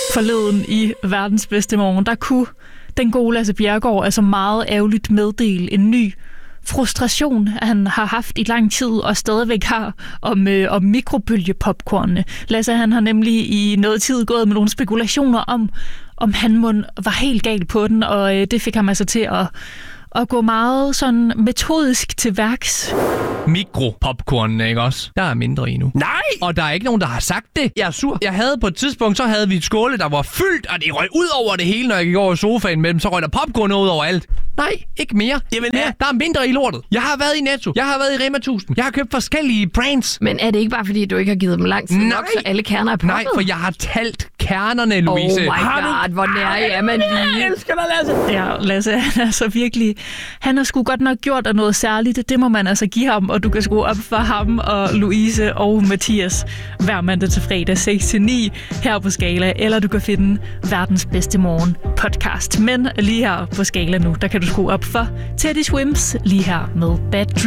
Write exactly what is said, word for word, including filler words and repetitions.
Forleden i Verdens Bedste Morgen, der kunne den gode Lasse Bjerregaard altså meget ærgerligt meddele en ny frustration, han har haft i lang tid og stadigvæk har om, øh, om mikrobølgepopcornene. Lasse, han har nemlig i noget tid gået med nogle spekulationer om, om han må var helt galt på den, og øh, det fik ham altså til at, at gå meget sådan metodisk til værks. Mikropopcornene, ikke også? Der er mindre i nu. Nej! Og der er ikke nogen, der har sagt det. Jeg er sur. Jeg havde på et tidspunkt, så havde vi et skåle, der var fyldt, og det røg ud over det hele, når jeg gik over i sofaen med dem. Så røg der popcorn ud over alt. Nej, ikke mere. Jamen, ja, der er mindre i lortet. Jeg har været i Netto. Jeg har været i Rema tusind. Jeg har købt forskellige brands. Men er det ikke bare, fordi du ikke har givet dem lang tid nok, så alle kerner er poppet? Nej, for jeg har talt kernerne, Louise. Oh my god, hvor nær er man lige. Jeg elsker dig, Lasse. Ja, Lasse, han er så virkelig... Han har sgu godt nok gjort af noget særligt. Det må man altså give ham, og du kan sgu op for ham og Louise og Mathias hver mandag til fredag seks til ni her på Skala, eller du kan finde Verdens Bedste Morgen podcast. Men lige her på Skala nu, der kan du skrue op for Teddy Swims lige her med Bad Dreams.